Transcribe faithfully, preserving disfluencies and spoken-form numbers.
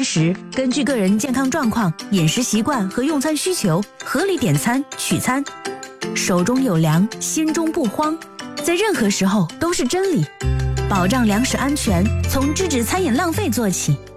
时，根据个人健康状况、饮食习惯和用餐需求，合理点餐取餐。手中有粮，心中不慌，在任何时候都是真理。保障粮食安全，从制止餐饮浪费做起。